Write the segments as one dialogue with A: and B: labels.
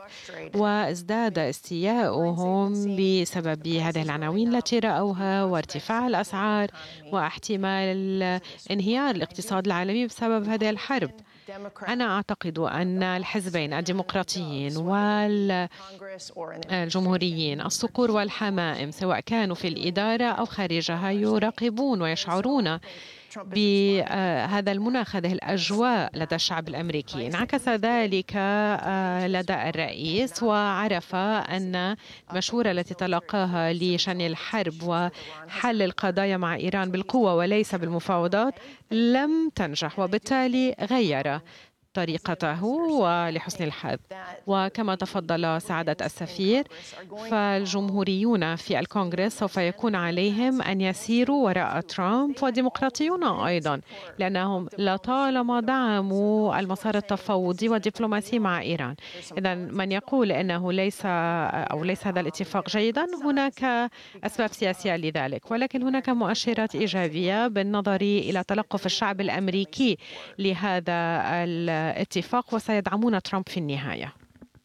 A: وازداد استياؤهم بسبب هذه العناوين التي رأوها وارتفاع الأسعار واحتمال انهيار الاقتصاد العالمي بسبب هذه الحرب. أنا أعتقد أن الحزبين الديمقراطيين والجمهوريين الصقور والحمائم سواء كانوا في الإدارة أو خارجها يراقبون ويشعرون بهذا المناخ، هذه الأجواء لدى الشعب الأمريكي. انعكس ذلك لدى الرئيس وعرف أن المشورة التي تلقاها لشن الحرب وحل القضايا مع إيران بالقوة وليس بالمفاوضات لم تنجح، وبالتالي غير طريقته ولحسن الحظ. وكما تفضل سعادة السفير، فالجمهوريون في الكونغرس سوف يكون عليهم أن يسيروا وراء ترامب، والديمقراطيون أيضا، لأنهم لطالما دعموا المسار التفاوضي والدبلوماسي مع إيران. إذا من يقول أنه ليس هذا الاتفاق جيدا، هناك أسباب سياسية لذلك، ولكن هناك مؤشرات إيجابية بالنظر إلى تلقف الشعب الأمريكي لهذا الاتفاق وسيدعمون ترامب في النهاية.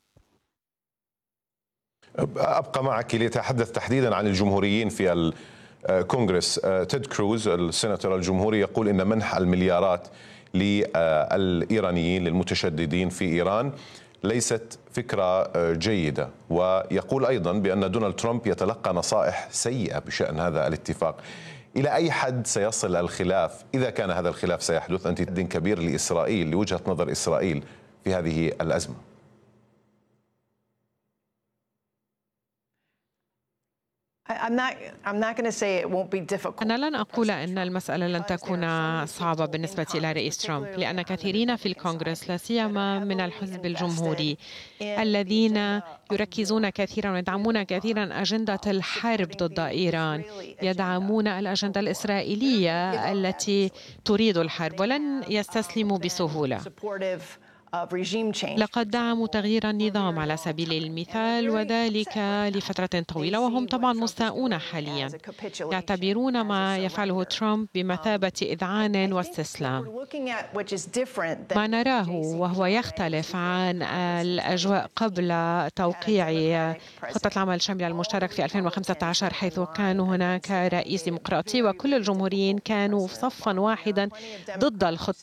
B: أبقى معك ليتحدث تحديدا عن الجمهوريين في الكونغرس. تيد كروز السيناتور الجمهوري يقول إن منح المليارات للإيرانيين للمتشددين في إيران ليست فكرة جيدة، ويقول أيضا بأن دونالد ترامب يتلقى نصائح سيئة بشأن هذا الاتفاق. إلى أي حد سيصل الخلاف إذا كان هذا الخلاف سيحدث؟ أنت تد كبير لإسرائيل، لوجهة نظر إسرائيل في هذه الأزمة.
A: أنا لن أقول أن المسألة لن تكون صعبة بالنسبة إلى رئيس ترامب، لأن كثيرين في الكونغرس لا سيما من الحزب الجمهوري الذين يركزون كثيرا ويدعمون كثيرا أجندة الحرب ضد إيران، يدعمون الأجندة الإسرائيلية التي تريد الحرب ولن يستسلموا بسهولة. لقد دعموا تغيير النظام على سبيل المثال، وذلك لفترة طويلة، وهم طبعا مستاءون حاليا، يعتبرون ما يفعله ترامب بمثابة إذعان واستسلام. ما نراه وهو يختلف عن الأجواء قبل توقيع خطة العمل الشاملة المشترك في 2015، حيث كان هناك رئيس ديمقراطي وكل الجمهوريين كانوا صفا واحدا ضد الخطة